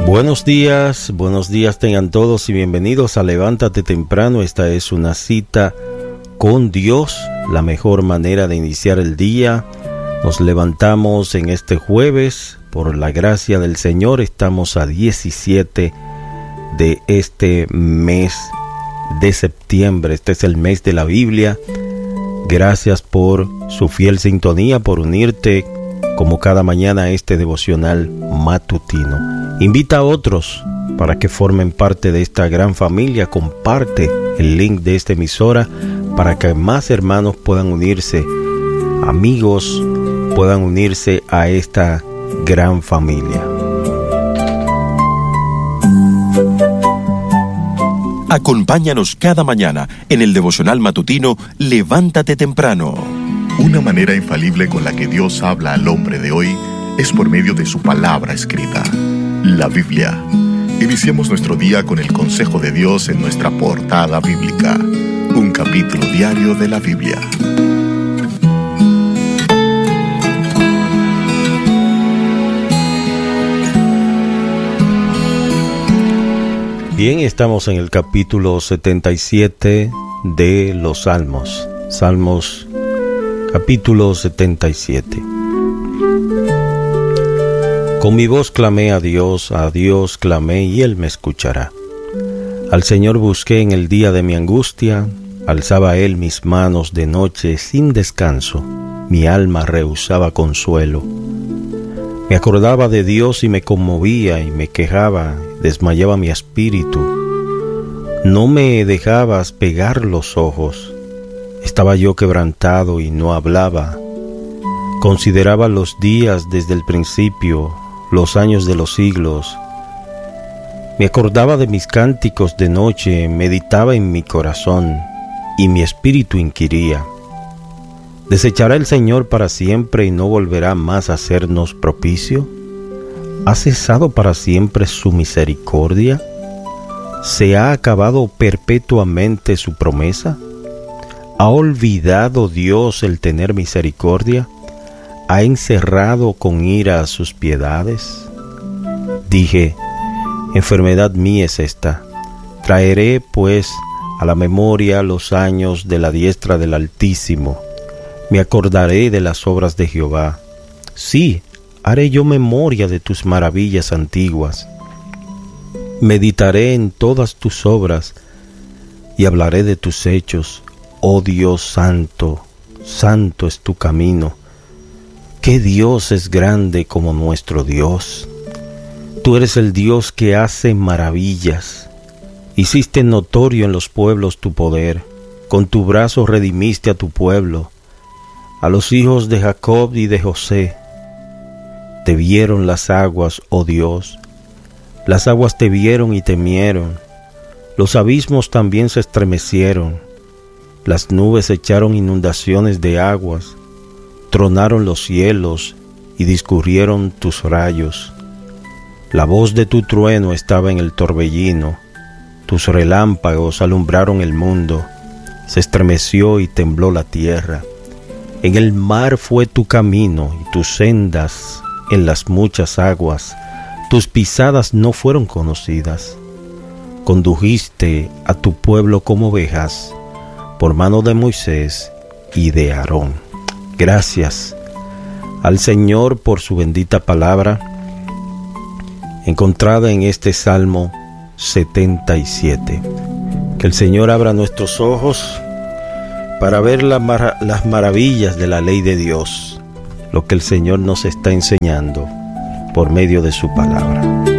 Buenos días tengan todos y bienvenidos a Levántate Temprano. Esta es una cita con Dios, la mejor manera de iniciar el día. Nos levantamos en este jueves, por la gracia del Señor, estamos a 17 de este mes de septiembre. Este es el mes de la Biblia. Gracias por su fiel sintonía, por unirte como cada mañana a este devocional matutino. Invita a otros para que formen parte de esta gran familia. Comparte el link de esta emisora para que más hermanos puedan unirse, amigos puedan unirse a esta gran familia. Acompáñanos cada mañana en el devocional matutino Levántate Temprano. Una manera infalible con la que Dios habla al hombre de hoy es por medio de su palabra escrita, la Biblia. Iniciemos nuestro día con el consejo de Dios en nuestra portada bíblica, un capítulo diario de la Biblia. Bien, estamos en el capítulo 77 de los Salmos. Salmos, capítulo 77. Con mi voz clamé a Dios clamé y Él me escuchará. Al Señor busqué en el día de mi angustia, alzaba Él mis manos de noche sin descanso, mi alma rehusaba consuelo. Me acordaba de Dios y me conmovía y me quejaba, desmayaba mi espíritu. No me dejabas pegar los ojos, estaba yo quebrantado y no hablaba. Consideraba los días desde el principio, los años de los siglos. Me acordaba de mis cánticos de noche, meditaba en mi corazón, y mi espíritu inquiría. ¿Desechará el Señor para siempre y no volverá más a hacernos propicio? ¿Ha cesado para siempre su misericordia? ¿Se ha acabado perpetuamente su promesa? ¿Ha olvidado Dios el tener misericordia? ¿Ha encerrado con ira sus piedades? Dije, enfermedad mía es esta. Traeré, pues, a la memoria los años de la diestra del Altísimo. Me acordaré de las obras de Jehová. Sí, haré yo memoria de tus maravillas antiguas. Meditaré en todas tus obras y hablaré de tus hechos. Oh Dios santo, santo es tu camino. ¿Qué Dios es grande como nuestro Dios? Tú eres el Dios que hace maravillas. Hiciste notorio en los pueblos tu poder. Con tu brazo redimiste a tu pueblo, a los hijos de Jacob y de José. Te vieron las aguas, oh Dios. Las aguas te vieron y temieron. Los abismos también se estremecieron. Las nubes echaron inundaciones de aguas. Tronaron los cielos y discurrieron tus rayos. La voz de tu trueno estaba en el torbellino. Tus relámpagos alumbraron el mundo. Se estremeció y tembló la tierra. En el mar fue tu camino y tus sendas en las muchas aguas. Tus pisadas no fueron conocidas. Condujiste a tu pueblo como ovejas por mano de Moisés y de Aarón. Gracias al Señor por su bendita palabra encontrada en este Salmo 77. Que el Señor abra nuestros ojos para ver las maravillas de la ley de Dios, lo que el Señor nos está enseñando por medio de su palabra.